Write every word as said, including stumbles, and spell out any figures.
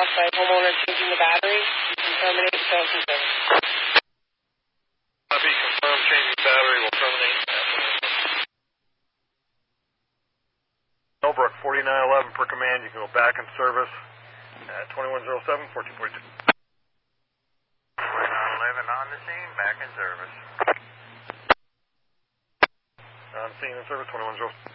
offsite homeowner changing the battery. You can terminate sales and service. Copy, confirm changing battery will terminate. Millbrook, forty-nine eleven per command. You can go back in service at twenty-one oh seven, fourteen forty-two. forty-nine eleven on the scene, back in service. On scene in service, twenty-one oh seven.